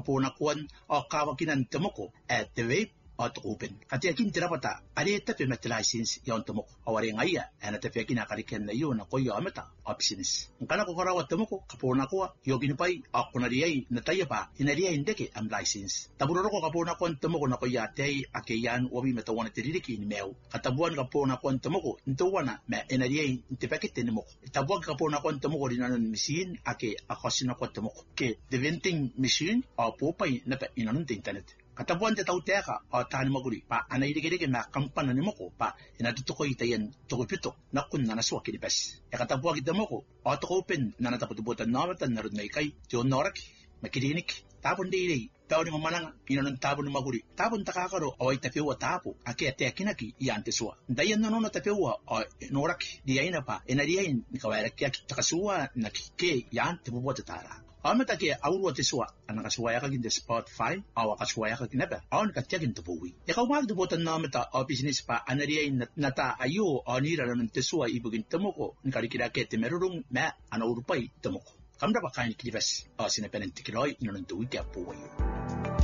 kapunakuan o kawakinan temoko at the vape o tukupin. Kati akin tirapata, ari tapi met license yon temoko. Awari ngaya, ana tapi akin akariken na yun na koyo ameta o business. Ngkana ko karawat temoko, kapunakua, yogin pay, ako na riyay, nataya pa, inariya indeke am license. Taburoro ko kapunakuan temoko na koya tay, akeyan, wabi metawana tiririki ni mew. Katabuan kapunakuan temoko, ntawana, me inariyay, intipakit tinimoko. Tabuan kapunakuan temoko rinanon machine, ake akosinakuan temoko. Ke, the vending machine, o popay, napa inanon internet. Katabuan te tau teka o tani maguri pa anairigirigi na kampana ni moko pa inatutuko itayan tukupito na kun na naswa kinipes. E katabuan kita moko o tukupen na nataputubutan namatan narod na ikay tiyon norak makirinik tapon di tao ni mamanang inanon tapon ni maguri tapon takakaro o itapiwa tapo ake ate akinaki iyan teswa. Dayan nanon tapiwa o norak diyain na pa inariyain ni kawarak yaki takasuwa na kike yan tipubuat tara. Amata ke aurwa teswa anaka suwaya ka ginde Spotify awa ka suwaya ka kinaba awan ka tiagin tubuwi ikaw mag dubotan na mata o business pa anariya nata ayo o nira naman teswa ibugin temoko nkarikira ke temerurung ma ana urupay temoko kamda pa kain kilibas o sinapenan tikiroy inanuntuwi kaya puwayo.